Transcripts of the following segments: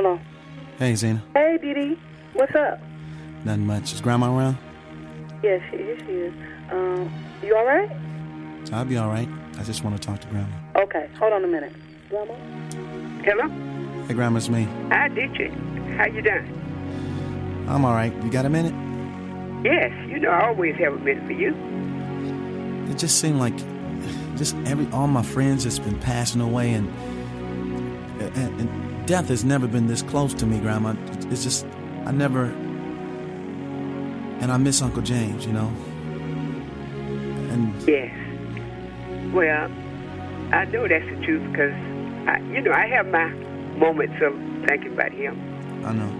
Hello. Hey, Zena. Hey, Dee Dee. What's up? Nothing much. Is Grandma around? Yes, here she is. You all right? I'll be all right. I just want to talk to Grandma. Okay, hold on a minute. Grandma? Hello? Hey, Grandma, it's me. Hi, Dietrich. How you doing? I'm all right. You got a minute? Yes, I always have a minute for you. It just seemed like all my friends has been passing away, and death has never been this close to me, Grandma. It's just, and I miss Uncle James, And yes. Well, I know that's the truth because, I have my moments of thinking about him. I know.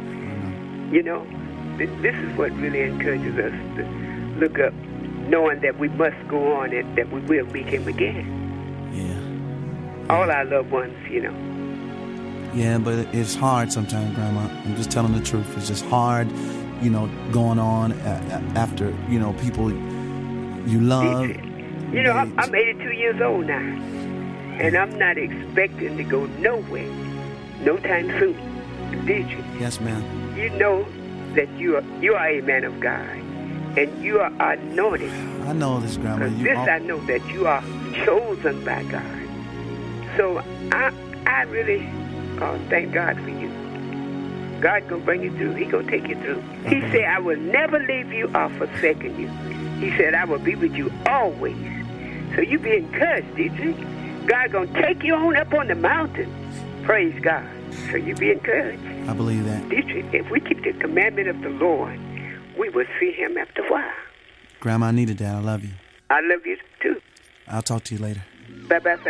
This is what really encourages us to look up, knowing that we must go on and that we will meet him again. Yeah. All our loved ones, Yeah, but it's hard sometimes, Grandma. I'm just telling the truth. It's just hard, going on after, people you love. I'm 82 years old now, and I'm not expecting to go nowhere no time soon. Did you? Yes, ma'am. You know that you are a man of God, and you are anointed. I know this, Grandma. I know that you are chosen by God. So I really thank God for you. God gonna bring you through. He gonna take you through. He said, I will never leave you or forsaken you. He said, I will be with you always. So you be encouraged, Dietrich. God gonna take you on up on the mountain. Praise God. So you be encouraged. I believe that. Dietrich, if we keep the commandment of the Lord, we will see him after a while. Grandma, I needed that. I love you. I love you too. I'll talk to you later. Bye-bye for